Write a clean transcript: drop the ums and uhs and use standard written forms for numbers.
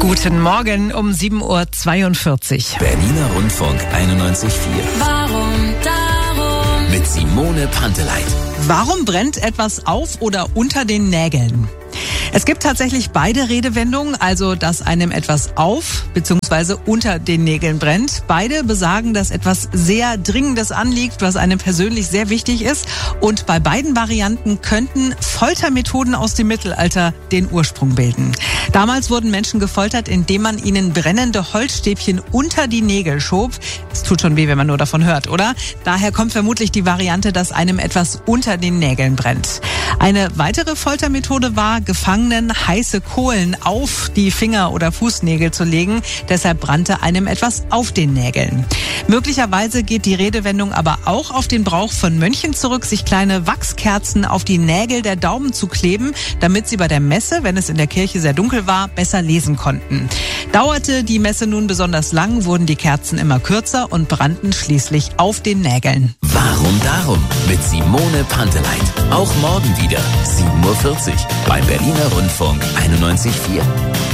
Guten Morgen um 7:42 Uhr. Berliner Rundfunk 91.4. Warum darum? Mit Simone Panteleit. Warum brennt etwas auf oder unter den Nägeln? Es gibt tatsächlich beide Redewendungen, also dass einem etwas auf bzw. unter den Nägeln brennt. Beide besagen, dass etwas sehr Dringendes anliegt, was einem persönlich sehr wichtig ist. Und bei beiden Varianten könnten Foltermethoden aus dem Mittelalter den Ursprung bilden. Damals wurden Menschen gefoltert, indem man ihnen brennende Holzstäbchen unter die Nägel schob. Es tut schon weh, wenn man nur davon hört, oder? Daher kommt vermutlich die Variante, dass einem etwas unter den Nägeln brennt. Eine weitere Foltermethode war, Gefangenen heiße Kohlen auf die Finger- oder Fußnägel zu legen. Deshalb brannte einem etwas auf den Nägeln. Möglicherweise geht die Redewendung aber auch auf den Brauch von Mönchen zurück, sich kleine Wachskerzen auf die Nägel der Daumen zu kleben, damit sie bei der Messe, wenn es in der Kirche sehr dunkel war, besser lesen konnten. Dauerte die Messe nun besonders lang, wurden die Kerzen immer kürzer und brannten schließlich auf den Nägeln. Warum darum? Mit Simone Panteleit. Auch morgen wieder 7:40 Uhr beim Berliner Rundfunk 91.4.